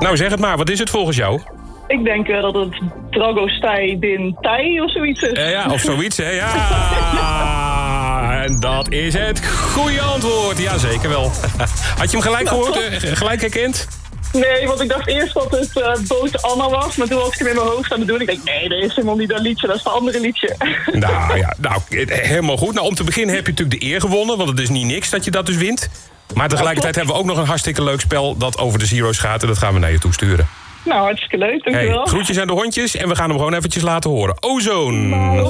Nou, zeg het maar. Wat is het volgens jou? Ik denk dat het Dragostea din Thij of zoiets is. Ja, of zoiets, hè? Ja! En dat is het goede antwoord. Ja, zeker wel. Had je hem gelijk gehoord? Gelijk herkend? Nee, want ik dacht eerst dat het Boot Anna was. Maar toen was ik hem in mijn hoofd aan het doen. Ik denk, nee, dat is helemaal niet dat liedje. Dat is het andere liedje. Nou, helemaal goed. Nou, om te beginnen heb je natuurlijk de eer gewonnen. Want het is niet niks dat je dat dus wint. Maar tegelijkertijd hebben we ook nog een hartstikke leuk spel dat over de Zero's gaat. En dat gaan we naar je toesturen. Nou, hartstikke leuk. Dankjewel. Groetjes aan de hondjes. En we gaan hem gewoon eventjes laten horen. Ozone.